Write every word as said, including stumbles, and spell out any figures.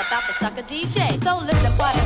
about the sucker D J. So listen, party